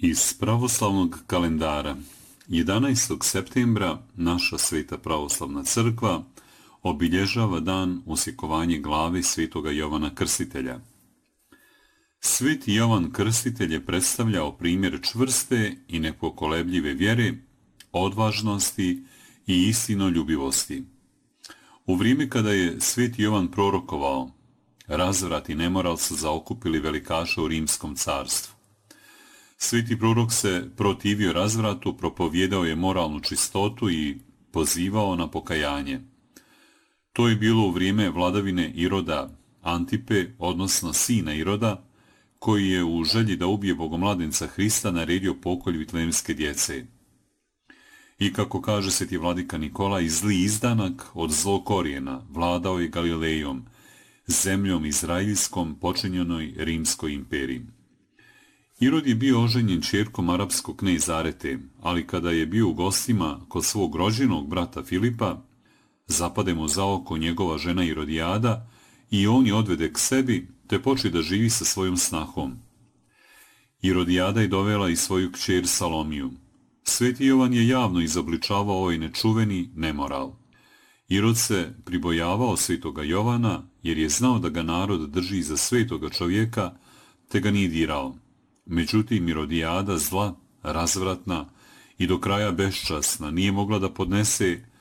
Iz pravoslavnog kalendara 11. septembra naša Sveta pravoslavna crkva obilježava dan osjekovanja glave svetoga Jovana Krstitelja. Sveti Jovan Krstitelj je predstavljao primjer čvrste i nepokolebljive vjere, odvažnosti i istinoljubivosti. U vrijeme kada je sveti Jovan prorokovao, razvrat i nemoral su zaokupili velikaša u Rimskom carstvu. Sveti prorok se protivio razvratu, propovjedao je moralnu čistotu i pozivao na pokajanje. To je bilo u vrijeme vladavine Iroda Antipe, odnosno sina Iroda, koji je u želji da ubije bogomladenca Hrista naredio pokolj vitlemske djece. I kako kaže sveti vladika Nikolaj, zli izdanak od zlog korijena vladao je Galilejom, zemljom izraeljskom počinjenoj Rimskoj imperiji. Irod je bio oženjen ćerkom arapskog kneza Arete, ali kada je bio u gostima kod svog rođenog brata Filipa, zapade mu za oko njegova žena Irodijada i on je odvede k sebi, te poče da živi sa svojom snahom. Irodijada je dovela i svoju kćer Salomiju. Sveti Jovan je javno izobličavao ovaj nečuveni nemoral. Irod se pribojavao svetoga Jovana, jer je znao da ga narod drži za svetoga čovjeka, te ga nije dirao. Međutim, Irodijada, zla, razvratna i do kraja beščasna, nije mogla da podnese